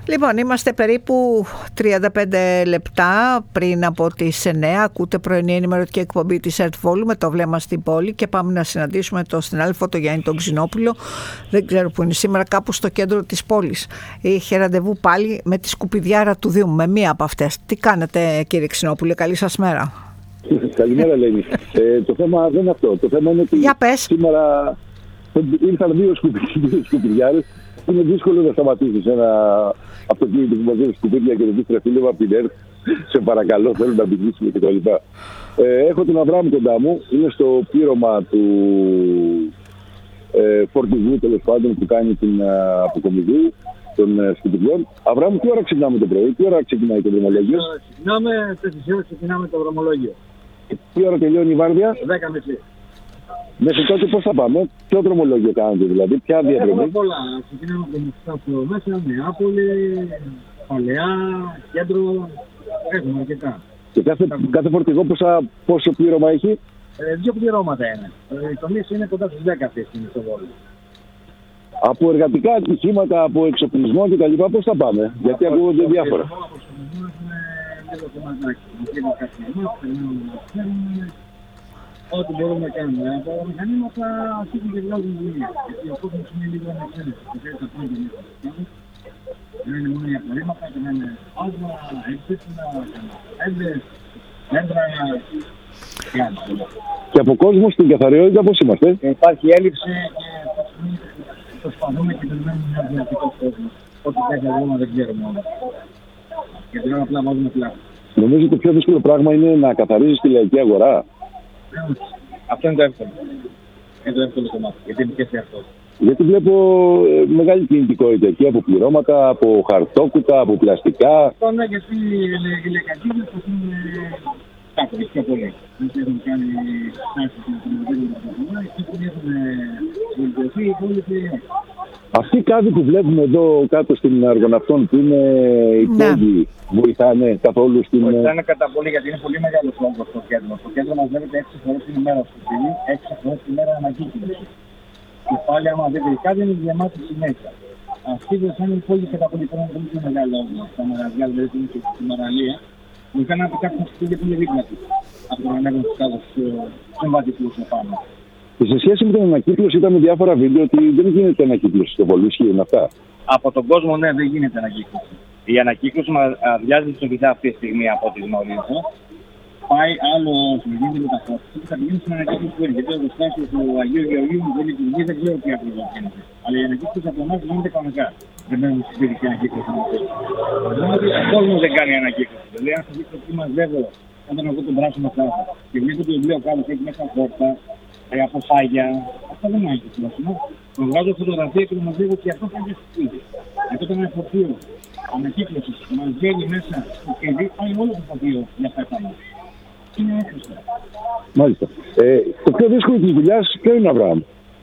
Λοιπόν, είμαστε περίπου 35 λεπτά πριν από τις 9. Ακούτε πρωινή ενημερωτική εκπομπή της ΕΡΤ Βόλου με το βλέμμα στην πόλη και πάμε να συναντήσουμε τον συνάδελφο τον Γιάννη τον Ξινόπουλο. Δεν ξέρω που είναι σήμερα, κάπου στο κέντρο της πόλης. Είχε ραντεβού πάλι με τη σκουπιδιάρα του Δήμου, με μία από αυτές. Τι κάνετε, κύριε Ξινόπουλε, καλή σας μέρα. Καλημέρα, Ελένη. Το θέμα δεν είναι αυτό. Το θέμα είναι ότι σήμερα ήρθαν δύο σκουπιδιάρες. Είναι δύσκολο να σταματήσεις ένα αυτοκίνητο που μαζεύει σκουπίδια και το πει τρεφίλευα από την ΕΡΤ. Σε παρακαλώ, θέλω να μιλήσουμε κτλ. Έχω τον Αβραάμ κοντά μου. Είναι στο πλήρωμα του φορτηγού, τέλος πάντων, που κάνει την αποκομιδή των σκουπιδιών. Αβραάμ, τι ώρα ξεκινάμε το πρωί, τι ώρα ξεκινάει το δρομολόγιο? Ξεκινάμε 4 ώρες, ξεκινάμε το δρομολόγιο. Τι ώρα τελειώνει η βάρδια? 10.30. Μέχρι τότε πώς θα πάμε, ποιο δρομολόγιο κάνετε δηλαδή, ποια διαδρομή? Έχουμε πολλά. Ξεκινάμε από την Στάσιο μέσα, Νεάπολη, Παλαιά, Κέντρο. Έχουμε αρκετά. Και κάθε φορτηγό πόσο πλήρωμα έχει? Δύο πληρώματα είναι. Το μίσο είναι κοντά στους 10 αυτή στην Βόλου. Από εργατικά ατυχήματα, από εξοπλισμό κτλ. Πώς θα πάμε? Γιατί ακούγονται διάφορα. Από εξοπλισμό έχουμε λίγο θεματάκι. Έχουμε κάτι ό,τι μπορούμε να κάνουμε. Από μηχανήματα αρχίζουν και βγάζουν δουλειά. Γιατί ο κόσμος είναι λίγο ανεξέλεγκτος. Και θέλει τα πρώτα μέσα. Δεν είναι μόνο για απορρίμματα, δεν είναι άσμα, έξυπνα, έντρες, έντρα. Και από κόσμο στην καθαριότητα πώς είμαστε? Υπάρχει έλλειψη και προσπαθούμε και περιμένουμε ένα δυνατικό κόσμο. Ό,τι κάθε αγώνα δεν ξέρουμε όλα. Και τώρα απλά βάζουμε πλάτη. Νομίζω το πιο δύσκολο πράγμα είναι να καθαρίζεις τη λαϊκή αγορά. Αυτό είναι το εύκολο. Είναι το εύκολο κομμάτι, γιατί είναι και σε αυτό. Γιατί βλέπω μεγάλη κινητικότητα εκεί από πληρώματα, από χαρτόκουτα, από πλαστικά. Αυτό είναι γιατί οι λεκατζίδες θα είναι κάπου πιο πολύ. Δεν έχουν κάνει στάσεις στην κοινωνική και που έχουν βελτιωθεί οι υπόλοιποι. Αυτοί οι κάδοι που βλέπουμε εδώ κάτω στην Αργοναυτών που είναι οι πόντοι, βοηθάνε καθόλου στην... Βοηθάνε κατά πολύ γιατί είναι πολύ μεγάλο όγκος στο κέντρο. Στο κέντρο μαζεύεται 6 φορές την ημέρα στο σπίτι, 6 φορές την ημέρα ανακύκλωση. Και πάλι άμα δείτε η κάδη είναι γεμάτη συνέχεια. Αυτοί βοηθάνε οι πόλεις κατά πολύ πολύ πιο μεγάλο όγκο. Τα μαγαζιά δηλαδή που είναι και στη Μαραλία, βοηθάνε να πετάξουν σπίτια που είναι δίπλα τους. Από το να ανέβουν τους κάδους συμβατικούς επάνω. Και σε σχέση με την ανακύκλωση, είδαμε διάφορα βίντεο ότι δεν γίνεται ανακύκλωση στο Βόλο. Ισχύουν αυτά? Από τον κόσμο, ναι, δεν γίνεται ανακύκλωση. Η ανακύκλωση αδειάζει στο βυθά αυτή τη στιγμή από ό,τι γνωρίζω. Πάει άλλο στην γίνεται μεταφόρηση και θα πηγαίνει στην ανακύκλωση που έρχεται. Το εργοστάσιο του Αγίου Γεωργίου δεν λειτουργεί, δεν ξέρω τι ακριβώς γίνεται. Αλλά η ανακύκλωση από εμάς γίνεται κανονικά. Δεν μένουν στη σπίτι και ανακύκλωση. Ο κόσμο δεν κάνει ανακύκλωση. Δηλαδή, αν σα δείξω τι μαζεύω όταν εγώ τον πράσινο κάδο και βλέπω το βιβλίο κάδο και έχει μέσα χόρτα, από φάγια, αυτό δεν είναι ανακύκλωση. Το βγάζω φωτογραφία και το μαζεύω και αυτό κάνει στο σπίτι. Αυτό ήταν ένα φορτίο ανακύκλωση. Μαζεύει μέσα στο σπίτι, πάει όλο το φορτίο για αυτά τα μάτια. Είναι έξωστο. Μάλιστα. Το πιο δύσκολο της δουλειάς ποιο είναι, Αβραάμ?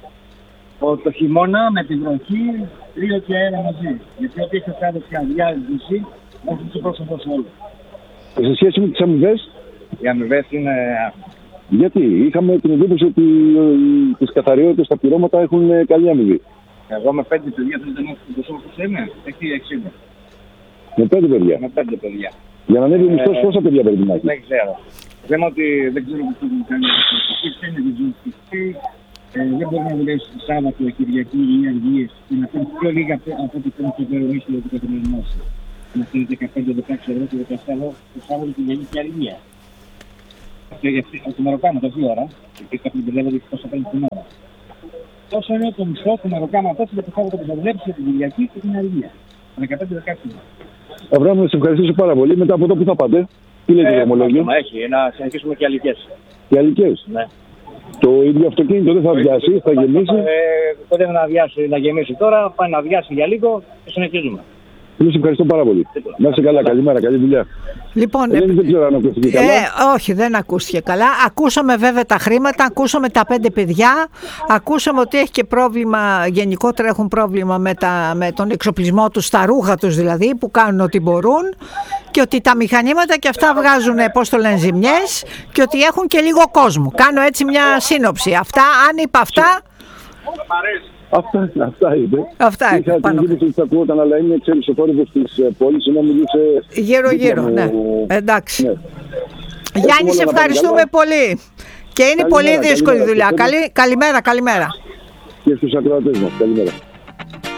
Το χειμώνα με τη βροχή, κρύο και αέρα μαζί. Γιατί ό,τι έχει κάτω και αδειάζει, όχι το πρόσωπο σε όλο. Σε σχέση με τις αμοιβές? Οι αμοιβές είναι... Γιατί είχαμε την εντύπωση ότι τις καθαριότητες στα πληρώματα έχουν καλή αμοιβή. Εγώ με 5 παιδιά δεν έχω το σώμα που είναι, έχει 60. Με 5 παιδιά? Με 5 παιδιά. Για να ανέβει ο μισθός πόσα παιδιά πρέπει να έχει? Δεν ξέρω. Θέμα ότι δεν ξέρω πώς θα κάνει. Είναι διζωνιστική. Δεν μπορεί να δουλεύει το Σάββατο, Κυριακή ή αργίες και να κάνει πιο λίγα από ό,τι θέλει στο περονίσιο του καθημερινού. Να θέλει 15-16 ευρώ και 17 ευρώ το Σάββατο και γίνει και αργία. Το μεροκάμα τόση ώρα, γιατί κάποιοι μπερδεύονται πόσα παίρνει την ώρα. Τόσο είναι το μισθό του μεροκάμα τόσο για το Σάββατο που θα δουλέψει την Κυριακή και την αργία. 15-16. Αβραάμ, να σε ευχαριστήσω πάρα πολύ. Μετά από εδώ που θα πάτε, τι λέει το δρομολόγιο? Έχει, να συνεχίσουμε και αλικές. Και αλικές? Ναι. Το ίδιο αυτοκίνητο δεν θα αδειάσει, θα γεμίσει? Ποτέ να γεμίσει τώρα, πάει να αδειάσει για λίγο και συνεχίζουμε. Σας ευχαριστώ πάρα πολύ. Να είστε καλά, καλημέρα, καλή δουλειά. Λοιπόν, δεν ξέρω αν ακούστηκε καλά. Όχι, δεν ακούστηκε καλά. Ακούσαμε βέβαια τα χρήματα, ακούσαμε τα 5 παιδιά, ακούσαμε ότι έχει και πρόβλημα, γενικότερα έχουν πρόβλημα με τον εξοπλισμό τους, τα ρούχα τους δηλαδή, που κάνουν ό,τι μπορούν, και ότι τα μηχανήματα και αυτά βγάζουν, πώς το λένε, ζημιές, και ότι έχουν και λίγο κόσμο. Κάνω έτσι μια σύνοψη. Αυτά, αν είπα αυτά... Αυτά είναι. Αυτά είναι. Είχα την εντύπωση ότι θα ακούγονταν, αλλά είναι, ξέρεις, ο θόρυβος της πόλης, ενώ μιλούσε... Γύρω-γύρω, ναι. Εντάξει. Ναι. Γιάννη, σε ευχαριστούμε πολύ. Και είναι πολύ δύσκολη δουλειά. Καλημέρα. Και στους ακροατές μας. Καλημέρα.